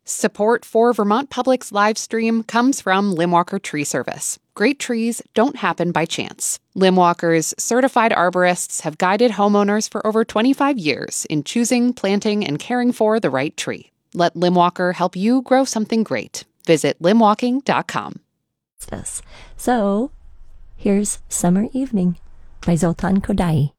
Support for Vermont Public's live stream comes from Limwalker Tree Service. Great trees don't happen by chance. Limwalker's certified arborists have guided homeowners for over 25 years in choosing, planting, and caring for the right tree. Let Limwalker help you grow something great. Visit limwalking.com. So, here's Summer Evening by Zoltan Kodaly.